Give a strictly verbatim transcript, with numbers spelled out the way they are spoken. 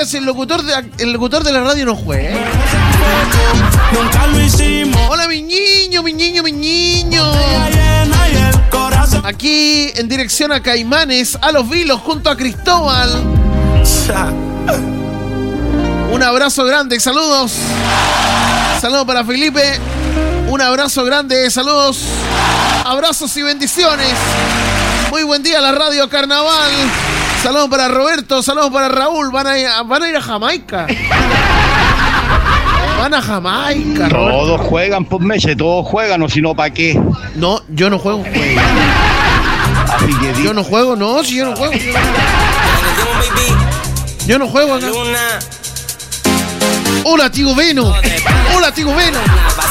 juega si el locutor de, el locutor de la radio no juega? Nunca lo hicimos. Hola, mi niño, mi niño, mi niño. Aquí en dirección a Caimanes, a Los Vilos, junto a Cristóbal. Un abrazo grande, saludos. Saludos para Felipe. Un abrazo grande, saludos. Abrazos y bendiciones. Muy buen día a la radio Carnaval. Saludos para Roberto, saludos para Raúl. Van a ir, van a, ir a Jamaica. Van a Jamaica, Roberto. Todos juegan, pues Meche, todos juegan, o si no, ¿para qué? No, yo no juego. juego. Así que Yo no juego, no, si yo no juego. Yo no juego acá. Hola, tío Veno. Hola, tío Veno.